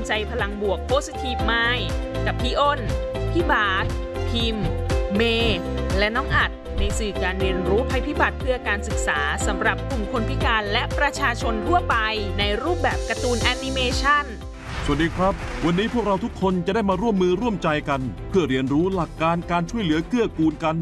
ใจพลังบวก Positive Mind กับพี่อ้น พี่บาสพิมพ์ เมย์และน้องอัดในสื่อการเรียนรู้ภัยพิบัติเพื่อการศึกษาสำหรับกลุ่มคนพิการและประชาชนทั่วไปในรูปแบบการ์ตูนแอนิเมชันสวัสดีครับวันนี้พวกเราทุกคนจะได้มาร่วมมือร่วมใจกันเพื่อเรียนรู้หลักการการช่วยเหลือเกื้อกูลกัน